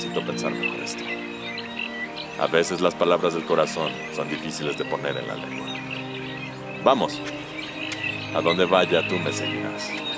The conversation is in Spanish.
necesito pensar mejor esto. A veces las palabras del corazón son difíciles de poner en la lengua. Vamos. A donde vaya, tú me seguirás.